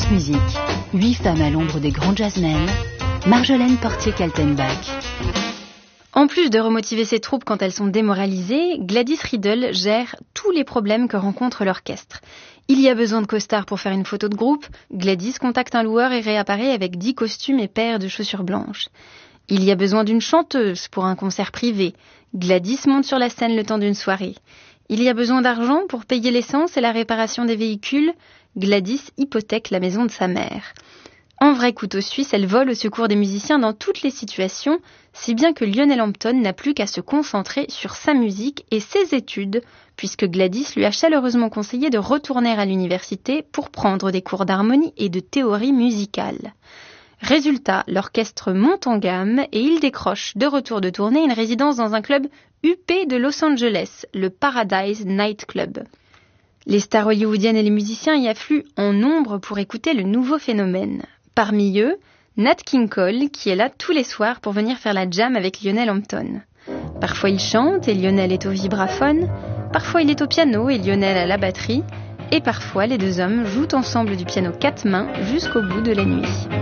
France Musique, 8 femmes à l'ombre des grands jazzmen, Marjolaine Portier-Kaltenbach. En plus de remotiver ses troupes quand elles sont démoralisées, Gladys Riddle gère tous les problèmes que rencontre l'orchestre. Il y a besoin de costards pour faire une photo de groupe, Gladys contacte un loueur et réapparaît avec 10 costumes et paires de chaussures blanches. Il y a besoin d'une chanteuse pour un concert privé, Gladys monte sur la scène le temps d'une soirée. Il y a besoin d'argent pour payer l'essence et la réparation des véhicules, Gladys hypothèque la maison de sa mère. En vrai couteau suisse, elle vole au secours des musiciens dans toutes les situations, si bien que Lionel Hampton n'a plus qu'à se concentrer sur sa musique et ses études, puisque Gladys lui a chaleureusement conseillé de retourner à l'université pour prendre des cours d'harmonie et de théorie musicale. Résultat, l'orchestre monte en gamme et il décroche, de retour de tournée, une résidence dans un club huppé de Los Angeles, le Paradise Night Club. Les stars hollywoodiennes et les musiciens y affluent en nombre pour écouter le nouveau phénomène. Parmi eux, Nat King Cole, qui est là tous les soirs pour venir faire la jam avec Lionel Hampton. Parfois il chante et Lionel est au vibraphone, parfois il est au piano et Lionel à la batterie, et parfois les deux hommes jouent ensemble du piano 4 mains jusqu'au bout de la nuit.